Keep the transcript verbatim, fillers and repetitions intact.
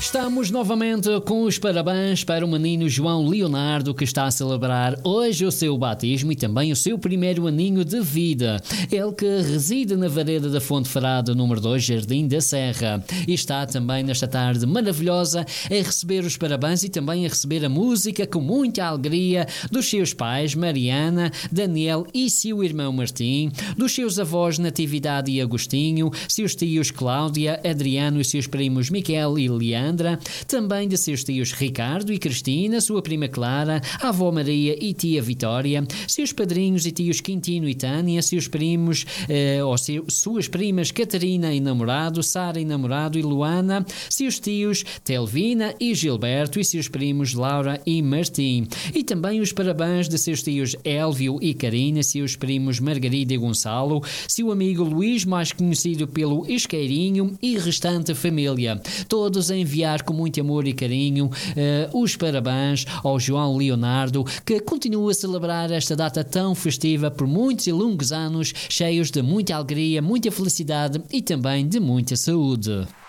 Estamos novamente com os parabéns para o menino João Leonardo, que está a celebrar hoje o seu batismo e também o seu primeiro aninho de vida. Ele que reside na Vareda da Fonte Ferrada, número dois, Jardim da Serra. E está também nesta tarde maravilhosa a receber os parabéns e também a receber a música com muita alegria dos seus pais, Mariana, Daniel e seu irmão Martim, dos seus avós Natividade e Agostinho, seus tios Cláudia, Adriano e seus primos Miquel e Leandra, também de seus tios Ricardo e Cristina, sua prima Clara, a avó Maria e tia Vitória, seus padrinhos e tios Quintino e Tânia, seus primos, eh, ou seu, suas primas Catarina e namorado, Sara e namorado e Luana, seus tios Telvina e Gilberto e seus primos Laura e Martim. E também os parabéns de seus tios Élvio e Karina, seus primos Margarida e Gonçalo, seu amigo Luís, mais conhecido pelo Isqueirinho, e restante família. Todos a enviar com muito amor e carinho uh, os parabéns ao João Leonardo, que continua a celebrar esta data tão festiva por muitos e longos anos, cheios de muita alegria, muita felicidade e também de muita saúde.